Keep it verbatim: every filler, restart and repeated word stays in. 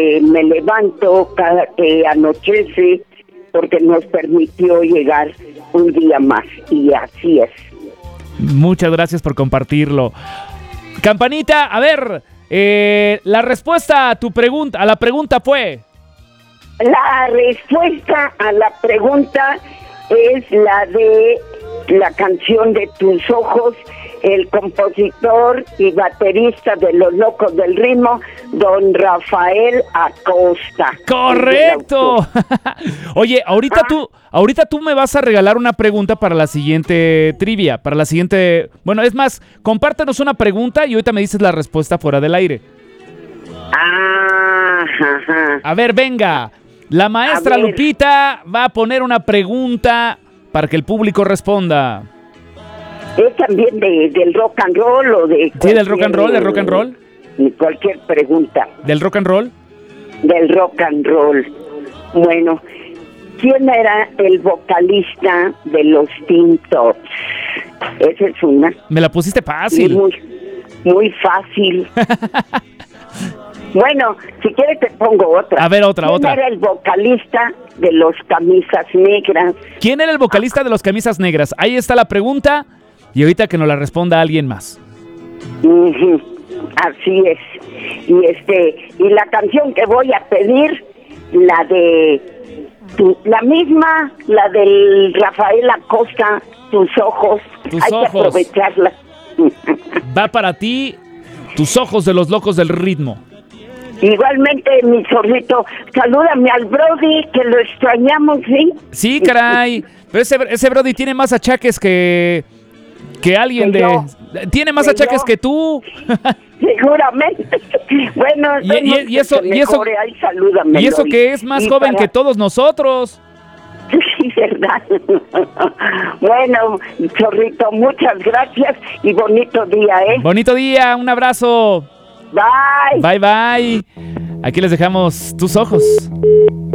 eh, me levanto cada que anochece, porque nos permitió llegar un día más, y así es. Muchas gracias por compartirlo. Campanita, a ver, eh, la respuesta a tu pregunta, a la pregunta fue... La respuesta a la pregunta es la de la canción de Tus Ojos, el compositor y baterista de Los Locos del Ritmo, don Rafael Acosta. ¡Correcto! Oye, ahorita ah. tú, ahorita tú me vas a regalar una pregunta para la siguiente trivia, para la siguiente... Bueno, es más, compártenos una pregunta y ahorita me dices la respuesta fuera del aire. Ah, ajá. A ver, venga. La maestra Lupita va a poner una pregunta para que el público responda. ¿Es también de, del rock and roll o de...? Sí, del rock and roll, del rock and roll. Cualquier pregunta. ¿Del rock and roll? Del rock and roll. Bueno, ¿quién era el vocalista de los Teen Tops? Esa es una. Me la pusiste fácil. Muy, muy fácil. Bueno, si quieres te pongo otra. A ver, otra, ¿Quién otra. ¿Quién era el vocalista de los Camisas Negras? ¿Quién era el vocalista de los Camisas Negras? Ahí está la pregunta y ahorita que nos la responda alguien más. Uh-huh. Así es. Y este y la canción que voy a pedir, la de tu, la misma, la del Rafael Acosta, Tus Ojos. Tus Hay ojos. que aprovecharla. Va para ti, Tus Ojos de los Locos del Ritmo. Igualmente, mi zorrito, salúdame al Brody, que lo extrañamos, ¿sí? Sí, caray. Pero ese, ese Brody tiene más achaques que... Que alguien que de... yo. Tiene más que achaques yo. que tú. Seguramente. Bueno, y, y, y eso, y eso, ahí, salúdame, y eso que es más y joven para... que todos nosotros. Sí, verdad. Bueno, zorrito, muchas gracias y bonito día, ¿eh? Bonito día, un abrazo. Bye. Bye, bye. Aquí les dejamos Tus Ojos.